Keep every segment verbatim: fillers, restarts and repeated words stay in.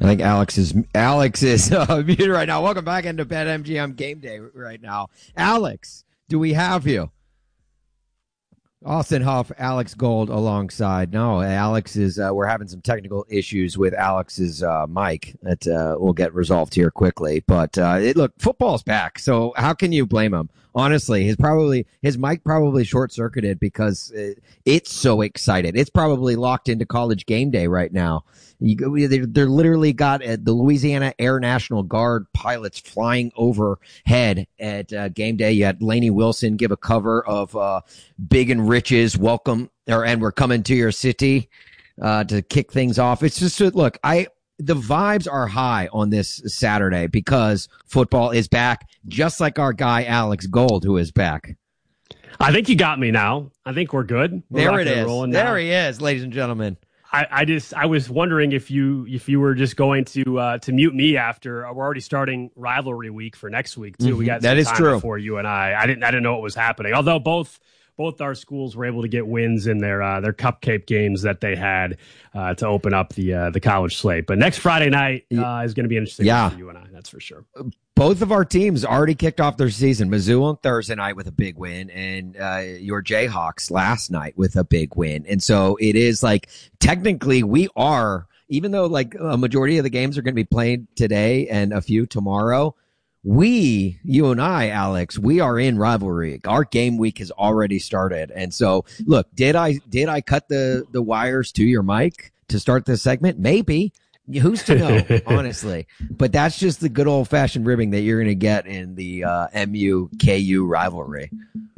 I think Alex is Alex is uh, muted right now. Welcome back into BetMGM Game Day right now. Alex, do we have you? Austin Huff, Alex Gold alongside. No, Alex is, uh, we're having some technical issues with Alex's uh, mic that uh, will get resolved here quickly. But uh, it, look, football's back. So how can you blame him? Honestly, his probably his mic probably short circuited because it, it's so excited. It's probably locked into College Game Day right now. You, they're, they're literally got uh, the Louisiana Air National Guard pilots flying overhead at uh, game day. You had Lainey Wilson give a cover of uh, Big and Rich's "Welcome" or "And We're Coming to Your City" uh, to kick things off. It's just look, I the vibes are high on this Saturday because football is back, just like our guy Alex Gold, who is back. I think you got me now. I think we're good. We're there it is. There now. he is, ladies and gentlemen. I, I just I was wondering if you if you were just going to uh, to mute me after we're already starting rivalry week for next week too. Mm-hmm. We got some that is time true before you and I. I didn't I didn't know what was happening. Although both both our schools were able to get wins in their uh, their cupcake games that they had uh, to open up the uh, the college slate. But next Friday night uh, is going to be interesting yeah. for you and I. That's for sure. Both of our teams already kicked off their season. Mizzou on Thursday night with a big win, and uh, your Jayhawks last night with a big win. And so it is like technically we are, even though like a majority of the games are going to be played today and a few tomorrow, we, you and I, Alex, we are in rivalry. Our game week has already started. And so look, did I did I cut the the wires to your mic to start this segment? Maybe. Who's to know, honestly? But that's just the good old-fashioned ribbing that you're going to get in the uh, M U K U rivalry.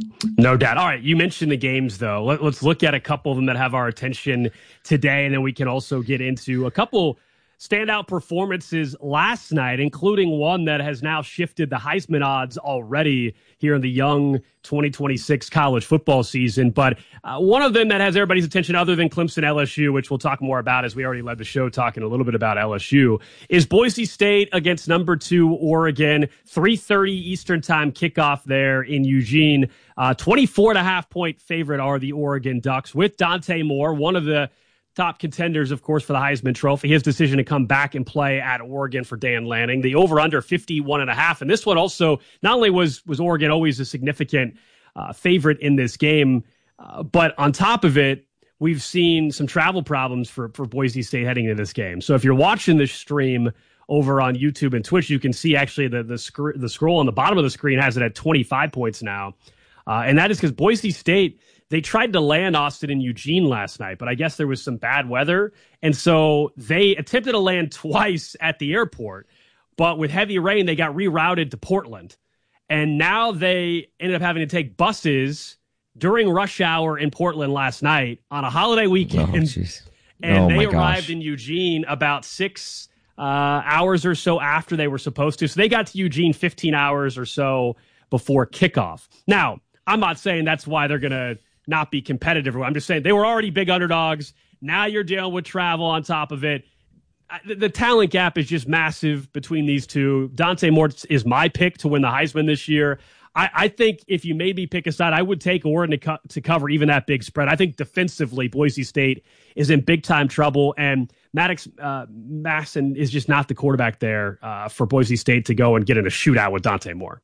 No doubt. All right, you mentioned the games, though. Let, let's look at a couple of them that have our attention today, and then we can also get into a couple standout performances last night, including one that has now shifted the Heisman odds already here in the young twenty twenty-six college football season. But uh, one of them that has everybody's attention other than Clemson L S U, which we'll talk more about as we already led the show talking a little bit about L S U, is Boise State against number two Oregon. three thirty Eastern time kickoff there in Eugene. Uh, twenty-four and a half point favorite are the Oregon Ducks with Dante Moore, one of the top contenders, of course, for the Heisman Trophy. His decision to come back and play at Oregon for Dan Lanning. The over-under fifty-one and a half. And this one also, not only was, was Oregon always a significant uh, favorite in this game, uh, but on top of it, we've seen some travel problems for, for Boise State heading into this game. So if you're watching this stream over on YouTube and Twitch, you can see actually the, the, sc- the scroll on the bottom of the screen has it at twenty-five points now. Uh, and that is because Boise State, they tried to land Austin in Eugene last night, but I guess there was some bad weather. And so they attempted to land twice at the airport, but with heavy rain, they got rerouted to Portland. And now they ended up having to take buses during rush hour in Portland last night on a holiday weekend. Oh, jeez. And oh, they my arrived gosh. in Eugene about six uh, hours or so after they were supposed to. So they got to Eugene fifteen hours or so before kickoff. Now, I'm not saying that's why they're going to not be competitive. I'm just saying they were already big underdogs. Now you're dealing with travel on top of it. The, the talent gap is just massive between these two. Dante Moore is my pick to win the Heisman this year. I, I think if you made me pick a side, I would take Oregon to, co- to cover even that big spread. I think defensively, Boise State is in big-time trouble, and Maddox uh, Masson is just not the quarterback there uh, for Boise State to go and get in a shootout with Dante Moore.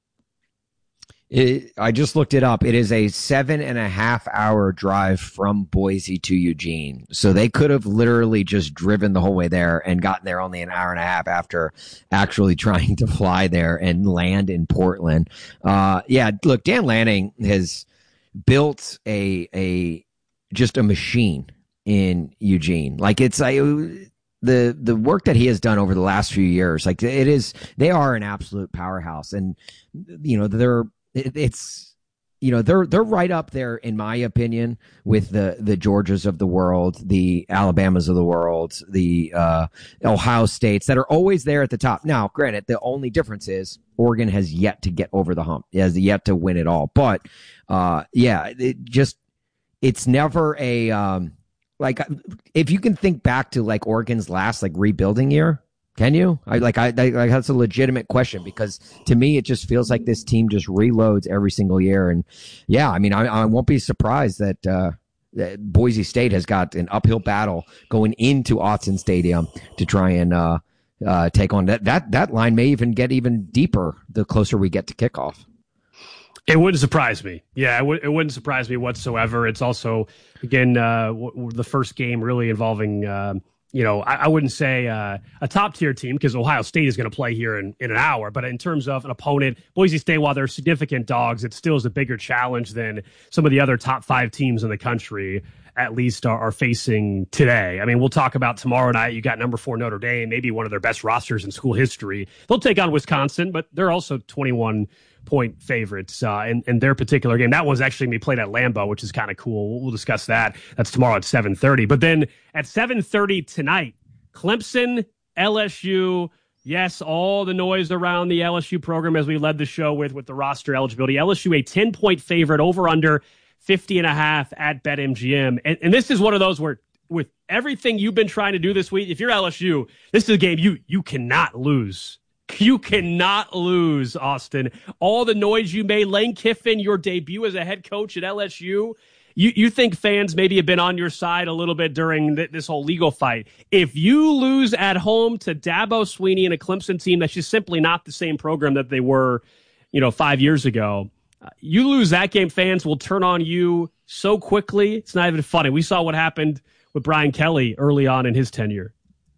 It, I just looked it up. It is a seven and a half hour drive from Boise to Eugene. So they could have literally just driven the whole way there and gotten there only an hour and a half after actually trying to fly there and land in Portland. Uh, yeah, look, Dan Lanning has built a, a, just a machine in Eugene. Like it's like, the the work that he has done over the last few years, like it is, they are an absolute powerhouse. And, you know, they're, it's, you know, they're they're right up there, in my opinion, with the the Georgias of the world, the Alabamas of the world, the uh, Ohio States that are always there at the top. Now, granted, the only difference is Oregon has yet to get over the hump, has yet to win it all. But uh, yeah, it just it's never a um, like if you can think back to like Oregon's last like rebuilding year. Can you? I like I, I like that's a legitimate question, because to me it just feels like this team just reloads every single year. And yeah, I mean I, I won't be surprised that, uh, that Boise State has got an uphill battle going into Autzen Stadium to try and uh, uh, take on that. That that line may even get even deeper the closer we get to kickoff. It wouldn't surprise me. Yeah, it, w- it wouldn't surprise me whatsoever. It's also, again, uh, w- w- the first game really involving, uh, you know, I, I wouldn't say uh, a top-tier team because Ohio State is going to play here in, in an hour. But in terms of an opponent, Boise State, while they're significant dogs, it still is a bigger challenge than some of the other top five teams in the country, at least, are, are facing today. I mean, we'll talk about tomorrow night. You got number four Notre Dame, maybe one of their best rosters in school history. They'll take on Wisconsin, but they're also twenty-one point favorites uh, in, in their particular game. That one's actually going to be played at Lambeau, which is kind of cool. We'll, we'll discuss that. That's tomorrow at seven thirty. But then at seven thirty tonight, Clemson, L S U. Yes, all the noise around the L S U program as we led the show with, with the roster eligibility. L S U a ten-point favorite, over under fifty and a half at BetMGM. And, and this is one of those where, with everything you've been trying to do this week, if you're L S U, this is a game you you cannot lose. You cannot lose, Austin. All the noise you made, Lane Kiffin, your debut as a head coach at L S U, you, you think fans maybe have been on your side a little bit during th- this whole legal fight. If you lose at home to Dabo Swinney and a Clemson team that's just simply not the same program that they were, you know, five years ago, uh, you lose that game, fans will turn on you so quickly. It's not even funny. We saw what happened with Brian Kelly early on in his tenure.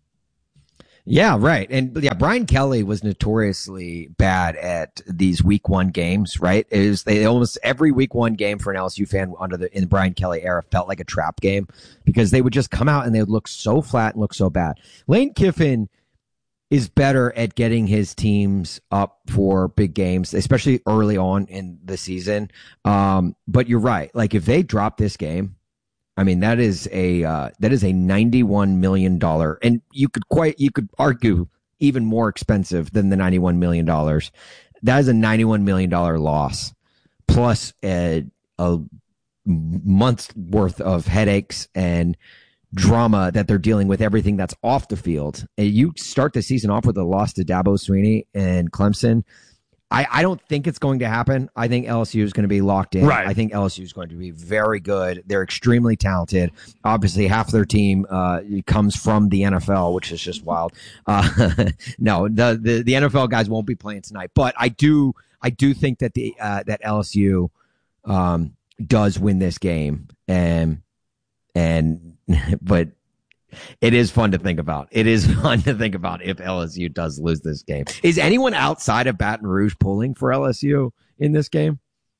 Yeah, right. And yeah, Brian Kelly was notoriously bad at these week one games, right? It was, they almost every week one game for an L S U fan under the in the Brian Kelly era felt like a trap game because they would just come out and they would look so flat and look so bad. Lane Kiffin is better at getting his teams up for big games, especially early on in the season. Um, but you're right. Like if they drop this game, I mean, that is a uh, that is a ninety-one million dollars, and you could quite you could argue even more expensive than the ninety-one million dollars. That is a ninety-one million dollars loss, plus a, a month's worth of headaches and drama that they're dealing with, everything that's off the field. And you start the season off with a loss to Dabo Swinney and Clemson. I, I don't think it's going to happen. I think L S U is going to be locked in. Right. I think L S U is going to be very good. They're extremely talented. Obviously, half their team uh, comes from the N F L, which is just wild. Uh, no, the, the the N F L guys won't be playing tonight. But I do I do think that the uh, that L S U um, does win this game, and and but. It is fun to think about. It is fun to think about if L S U does lose this game. Is anyone outside of Baton Rouge pulling for L S U in this game?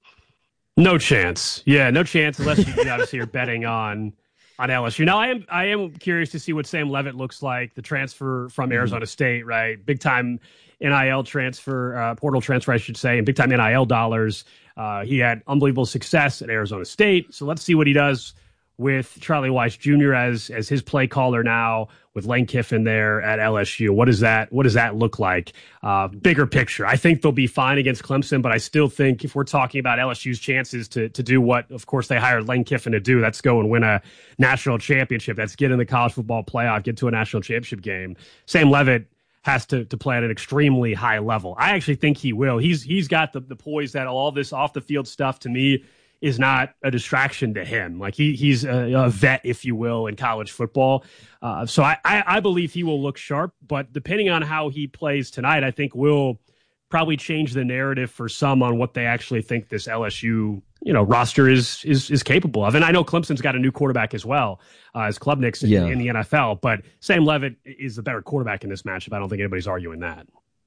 No chance. Yeah, no chance unless you obviously are betting on on L S U. Now, I am I am curious to see what Sam Leavitt looks like, the transfer from Arizona State, right? Big time N I L transfer, uh, portal transfer, I should say, and big time N I L dollars. Uh, he had unbelievable success at Arizona State. So let's see what he does with Charlie Weiss Junior as as his play caller now, with Lane Kiffin there at L S U. What does that what does that look like? Uh, bigger picture. I think they'll be fine against Clemson, but I still think if we're talking about L S U's chances to to do what, of course, they hired Lane Kiffin to do, that's go and win a national championship. That's get in the college football playoff, get to a national championship game. Sam Leavitt has to to play at an extremely high level. I actually think he will. He's he's got the, the poise that all this off the field stuff, to me, is not a distraction to him. Like he he's a, a vet, if you will, in college football. Uh, so I, I, I believe he will look sharp, but depending on how he plays tonight, I think will probably change the narrative for some on what they actually think this L S U, you know, roster is is is capable of. And I know Clemson's got a new quarterback as well, uh, as Klubnik's in, yeah. in the N F L, but Sam Leavitt is the better quarterback in this matchup. I don't think anybody's arguing that.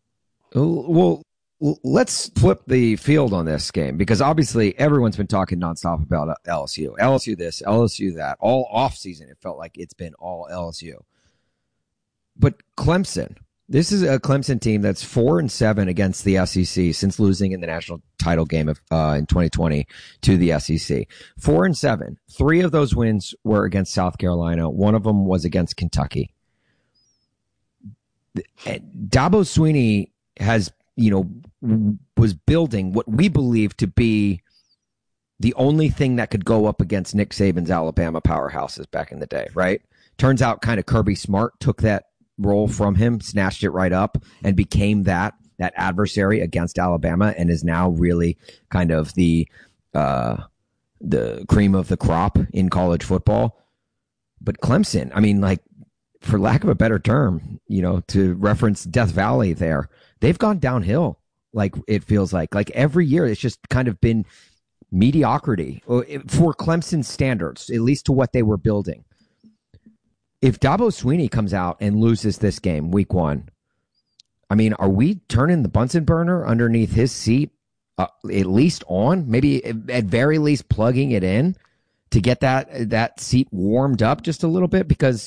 Well, let's flip the field on this game, because obviously everyone's been talking nonstop about L S U. L S U this, L S U that. All offseason, it felt like it's been all L S U. But Clemson, this is a Clemson team that's four and seven against the S E C since losing in the national title game of uh, in twenty twenty to the S E C. Four and seven. Three of those wins were against South Carolina. One of them was against Kentucky. Dabo Swinney has, you know, was building what we believe to be the only thing that could go up against Nick Saban's Alabama powerhouses back in the day, right? Turns out kind of Kirby Smart took that role from him, snatched it right up, and became that that adversary against Alabama, and is now really kind of the uh, the cream of the crop in college football. But Clemson, I mean, like, for lack of a better term, you know, to reference Death Valley there, they've gone downhill. Like it feels like, like every year it's just kind of been mediocrity for Clemson standards, at least to what they were building. If Dabo Swinney comes out and loses this game week one, I mean, are we turning the Bunsen burner underneath his seat, uh, at least on, maybe at very least plugging it in to get that that seat warmed up just a little bit? Because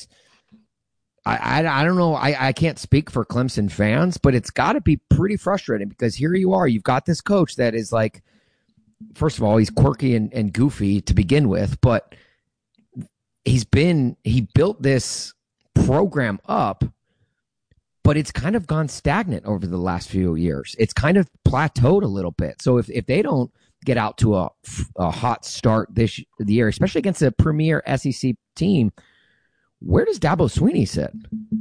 I, I, I don't know. I, I can't speak for Clemson fans, but it's got to be pretty frustrating because here you are. You've got this coach that is like, first of all, he's quirky and, and goofy to begin with, but he's been, he built this program up, but it's kind of gone stagnant over the last few years. It's kind of plateaued a little bit. So if, if they don't get out to a, a hot start this the year, especially against a premier S E C team, where does Dabo Swinney sit?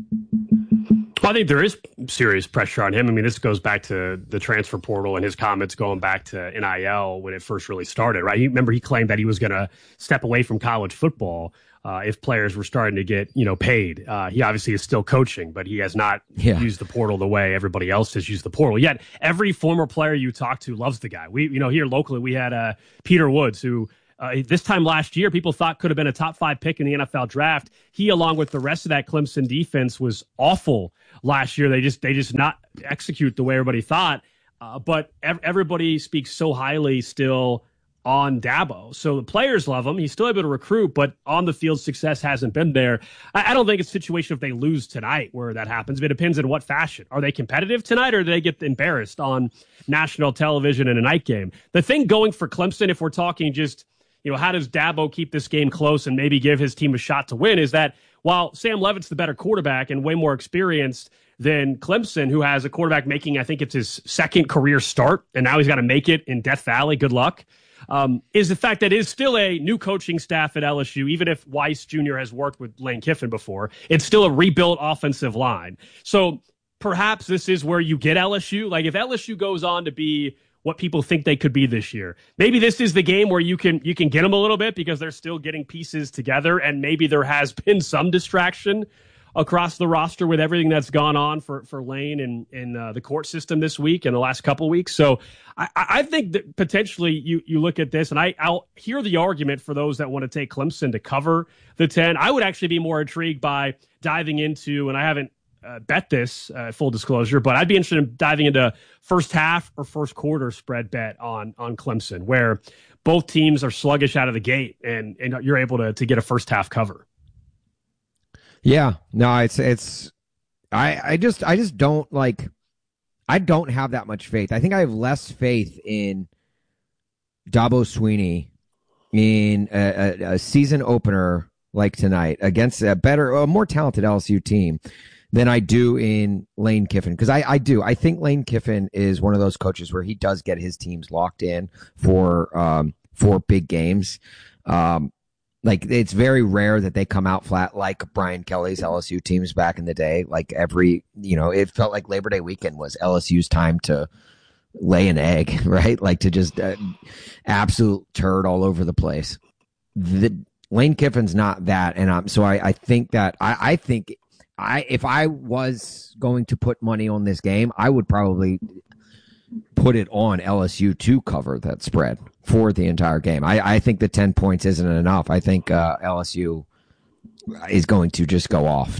Well, I think there is serious pressure on him. I mean, this goes back to the transfer portal and his comments going back to N I L when it first really started, right? He, remember, he claimed that he was going to step away from college football uh, if players were starting to get, you know, paid. Uh, he obviously is still coaching, but he has not yeah. used the portal the way everybody else has used the portal. Yet every former player you talk to loves the guy. We, you know, here locally, we had uh, Peter Woods, who Uh, this time last year, people thought could have been a top five pick in the N F L draft. He, along with the rest of that Clemson defense, was awful last year. They just they just not execute the way everybody thought. Uh, but ev- everybody speaks so highly still on Dabo. So the players love him. He's still able to recruit, but on the field success hasn't been there. I, I don't think it's a situation if they lose tonight where that happens. It depends in what fashion. Are they competitive tonight, or do they get embarrassed on national television in a night game? The thing going for Clemson, if we're talking just, you know, how does Dabo keep this game close and maybe give his team a shot to win, is that while Sam Levitt's the better quarterback and way more experienced than Clemson, who has a quarterback making, I think it's his second career start, and now he's got to make it in Death Valley, good luck, um, is the fact that it is still a new coaching staff at L S U. Even if Weiss Junior has worked with Lane Kiffin before, it's still a rebuilt offensive line. So perhaps this is where you get L S U. Like if L S U goes on to be what people think they could be this year, maybe this is the game where you can you can get them a little bit because they're still getting pieces together, and maybe there has been some distraction across the roster with everything that's gone on for, for Lane and in uh, the court system this week and the last couple of weeks. So I, I think that potentially you you look at this, and I, I'll hear the argument for those that want to take Clemson to cover the ten. I would actually be more intrigued by diving into, and I haven't Uh, bet this, uh, full disclosure, but I'd be interested in diving into first half or first quarter spread bet on on Clemson, where both teams are sluggish out of the gate, and, and you're able to to get a first half cover. Yeah, no, it's it's I I just I just don't like I don't have that much faith. I think I have less faith in Dabo Swinney in a, a, a season opener like tonight against a better, a more talented L S U team than I do in Lane Kiffin. Because I, I do. I think Lane Kiffin is one of those coaches where he does get his teams locked in for um, for big games. Um, like, it's very rare that they come out flat like Brian Kelly's L S U teams back in the day. Like, every, you know, it felt like Labor Day weekend was L S U's time to lay an egg, right? Like, to just uh, absolute turd all over the place. The Lane Kiffin's not that. And um, so I, I think that, I, I think... I if I was going to put money on this game, I would probably put it on L S U to cover that spread for the entire game. I, I think the ten points isn't enough. I think uh, L S U is going to just go off.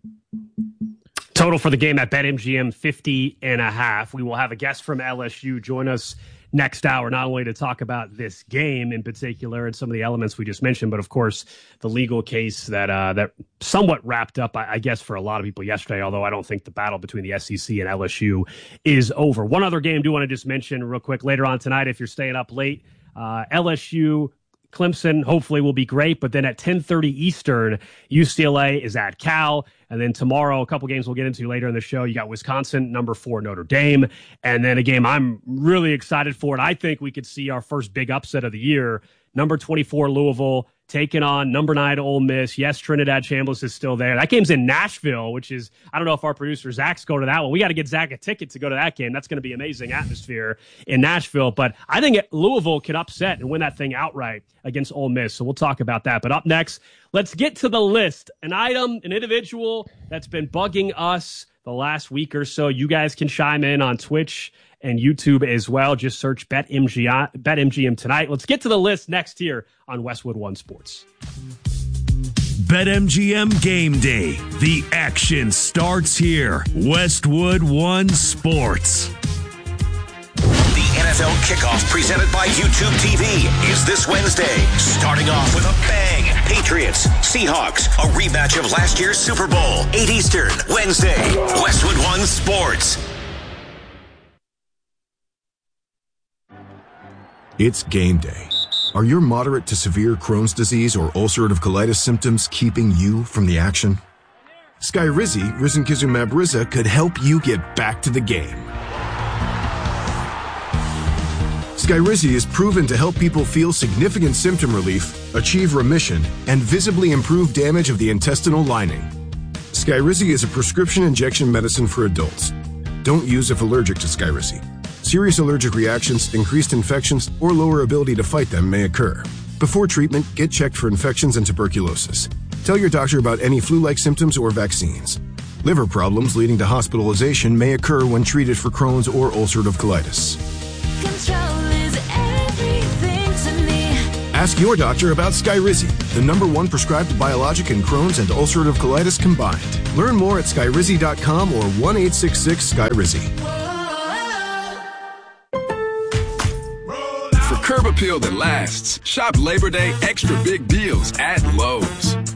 Total for the game at BetMGM fifty and a half. We will have a guest from L S U join us next hour, not only to talk about this game in particular and some of the elements we just mentioned, but of course the legal case that uh, that somewhat wrapped up, I, I guess, for a lot of people yesterday, although I don't think the battle between the S E C and L S U is over. One other game I do want to just mention real quick later on tonight, if you're staying up late, uh, L S U Clemson hopefully will be great, but then at ten thirty Eastern, U C L A is at Cal. And then tomorrow, a couple games we'll get into later in the show, you got Wisconsin, number four, Notre Dame. And then a game I'm really excited for, and I think we could see our first big upset of the year, number twenty-four, Louisville, taking on number nine Ole Miss. Yes, Trinidad Chambliss is still there. That game's in Nashville, which is, I don't know if our producer Zach's going to that one. We got to get Zach a ticket to go to that game. That's going to be amazing atmosphere in Nashville. But I think Louisville can upset and win that thing outright against Ole Miss. So we'll talk about that. But up next, let's get to the list. An item, an individual that's been bugging us the last week or so. You guys can chime in on Twitch and YouTube as well. Just search BetMGM, BetMGM tonight. Let's get to the list next here on Westwood One Sports. BetMGM Game Day. The action starts here. Westwood One Sports. The N F L kickoff presented by YouTube T V is this Wednesday. Starting off with a bang. Patriots, Seahawks, a rematch of last year's Super Bowl. eight Eastern, Wednesday. Westwood One Sports. It's game day. Are your moderate to severe Crohn's disease or ulcerative colitis symptoms keeping you from the action? Skyrizi, risankizumab Riza, could help you get back to the game. Skyrizi is proven to help people feel significant symptom relief, achieve remission, and visibly improve damage of the intestinal lining. Skyrizi is a prescription injection medicine for adults. Don't use if allergic to Skyrizi. Serious allergic reactions, increased infections, or lower ability to fight them may occur. Before treatment, get checked for infections and tuberculosis. Tell your doctor about any flu-like symptoms or vaccines. Liver problems leading to hospitalization may occur when treated for Crohn's or ulcerative colitis. Control is everything to me. Ask your doctor about Skyrizi, the number one prescribed biologic in Crohn's and ulcerative colitis combined. Learn more at skyrizi dot com or one eight six six Skyrizi. For curb appeal that lasts, shop Labor Day extra big deals at Lowe's.